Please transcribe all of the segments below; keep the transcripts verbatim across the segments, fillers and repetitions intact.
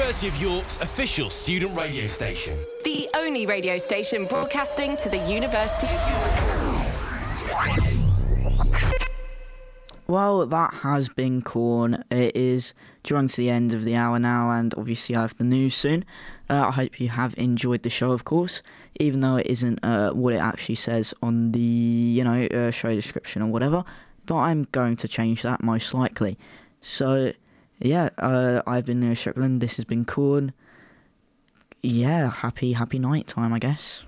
University of York's official student radio station. The only radio station broadcasting to the University of York. Well, that has been Korn. It is drawing to the end of the hour now, and obviously I have the news soon. Uh, I hope you have enjoyed the show, of course, even though it isn't uh, what it actually says on the, you know, uh, show description or whatever. But I'm going to change that most likely. So, yeah, uh, I've been Leo Strickland. This has been Korn. Yeah, happy, happy night time, I guess.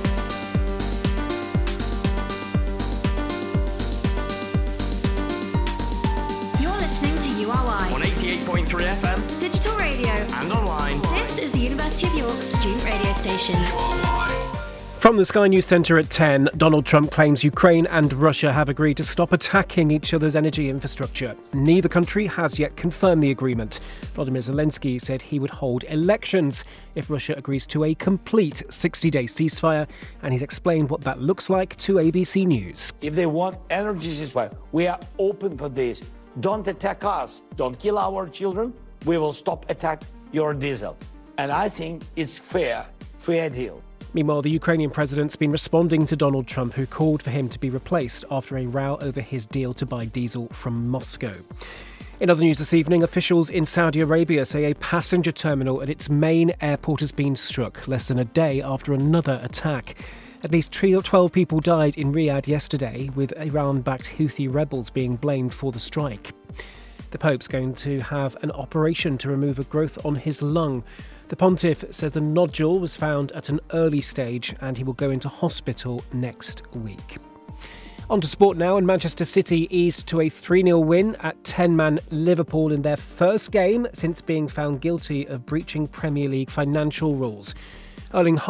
U R Y on eighty-eight point three F M, digital radio, and online. This is the University of York's student radio station. From the Sky News Centre at ten, Donald Trump claims Ukraine and Russia have agreed to stop attacking each other's energy infrastructure. Neither country has yet confirmed the agreement. Volodymyr Zelensky said he would hold elections if Russia agrees to a complete sixty-day ceasefire, and he's explained what that looks like to A B C News. If they want energy ceasefire, we are open for this. Don't attack us. Don't kill our children. We will stop attack your diesel. And I think it's fair, fair deal. Meanwhile, the Ukrainian president's been responding to Donald Trump, who called for him to be replaced after a row over his deal to buy diesel from Moscow. In other news this evening, officials in Saudi Arabia say a passenger terminal at its main airport has been struck less than a day after another attack. At least twelve people died in Riyadh yesterday, with Iran-backed Houthi rebels being blamed for the strike. The Pope's going to have an operation to remove a growth on his lung. The pontiff says the nodule was found at an early stage and he will go into hospital next week. On to sport now, and Manchester City eased to a three nil win at ten-man Liverpool in their first game since being found guilty of breaching Premier League financial rules. Erling